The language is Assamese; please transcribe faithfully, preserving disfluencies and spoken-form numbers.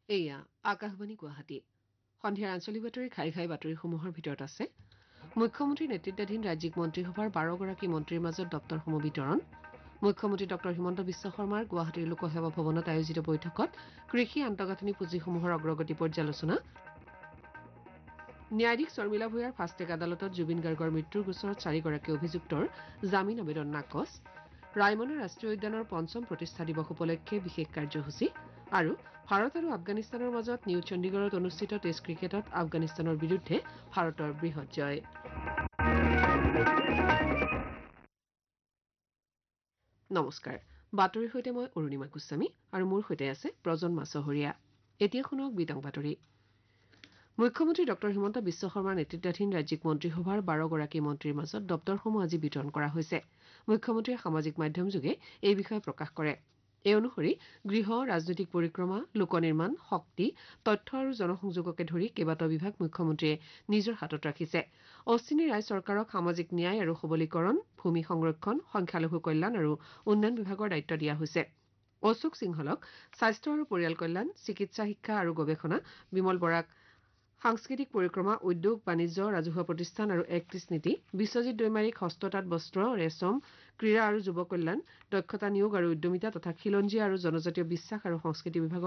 এয়া আকাশবাণী গুৱাহাটী সন্ধিয়াৰ আঞ্চলিক বাতৰি ঘাই ঘাই বাতৰিসমূহৰ ভিতৰত আছে মুখ্যমন্ত্ৰী নেতৃত্বাধীন ৰাজ্যিক মন্ত্ৰীসভাৰ বাৰগৰাকী মন্ত্ৰীৰ মাজত দপ্তৰসমূহ বিতৰণ মুখ্যমন্ত্ৰী ডঃ হিমন্ত বিশ্ব শৰ্মাৰ গুৱাহাটীৰ লোকসেৱা ভৱনত আয়োজিত বৈঠকত কৃষি আন্তঃগাঁথনি পুঁজিসমূহৰ অগ্ৰগতি পৰ্যালোচনা ন্যায়াধীশ শৰ্মিলা ভূঞাৰ ফাষ্টেগ আদালতত জুবিন গাৰ্গৰ মৃত্যুৰ গোচৰত চাৰিগৰাকী অভিযুক্তৰ জামিন আবেদন নাকচ ৰায়মনা ৰাষ্ট্ৰীয় উদ্যানৰ পঞ্চম প্ৰতিষ্ঠা দিৱস উপলক্ষে বিশেষ কাৰ্যসূচী আৰু ভাৰত আৰু আফগানিস্তানৰ মাজত নিউ চণ্ডীগড়ত অনুষ্ঠিত টেষ্ট ক্ৰিকেটত আফগানিস্তানৰ বিৰুদ্ধে ভাৰতৰ বৃহৎ জয় নমস্কাৰ বাতৰিৰ সৈতে মই অৰুণিমা গোস্বামী আৰু মোৰ সৈতে আছে প্ৰজন্মা চহৰীয়া এতিয়া শুনক বিতং বাতৰি মুখ্যমন্ত্ৰী ডঃ হিমন্ত বিশ্ব শৰ্মাৰ নেতৃত্বাধীন ৰাজ্যিক মন্ত্ৰীসভাৰ বাৰগৰাকী মন্ত্ৰীৰ মাজত দপ্তৰসমূহ আজি বিতৰণ কৰা হৈছে মুখ্যমন্ত্ৰীয়ে সামাজিক মাধ্যমযোগে এই বিষয়ে প্ৰকাশ কৰে এই অনুসৰি গৃহ ৰাজনৈতিক পৰিক্ৰমা লোক নিৰ্মাণ শক্তি তথ্য আৰু জনসংযোগকে ধৰি কেইবাটাও বিভাগ মুখ্যমন্ত্ৰীয়ে নিজৰ হাতত ৰাখিছে অশ্বিনী ৰায় চৰকাৰক সামাজিক ন্যায় আৰু সবলীকৰণ ভূমি সংৰক্ষণ সংখ্যালঘু কল্যাণ আৰু উন্নয়ন বিভাগৰ দায়িত্ব দিয়া হৈছে অশোক সিংহলক স্বাস্থ্য আৰু পৰিয়াল কল্যাণ চিকিৎসা শিক্ষা আৰু গৱেষণা বিমল বৰাক সাংস্কৃতিক পৰিক্ৰমা উদ্যোগ বাণিজ্য ৰাজহুৱা প্ৰতিষ্ঠান আৰু একত্ৰিশ নীতি বিশ্বজিৎ দৈমাৰীক হস্ততাঁত বস্ত্ৰ ৰেচম ক্ৰীড়া আৰু যুৱ কল্যাণ দক্ষতা নিয়োগ আৰু উদ্যমিতা তথা খিলঞ্জীয়া আৰু জনজাতীয় বিশ্বাস আৰু সংস্কৃতি বিভাগৰ